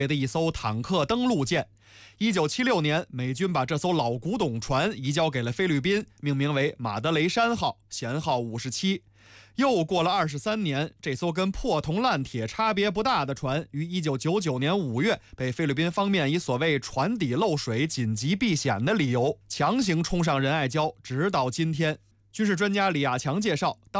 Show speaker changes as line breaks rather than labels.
的一艘坦克登陆舰。1976年，美军把这艘老古董船移交给了菲律宾，命名为马德雷山号，舷号57。又过了23年，这艘跟破铜烂铁差别不大的船，于1999年5月被菲律宾方面以所谓船底漏水、紧急避险的理由，强行冲上仁爱礁，直到今天。军事专家李亚强介绍，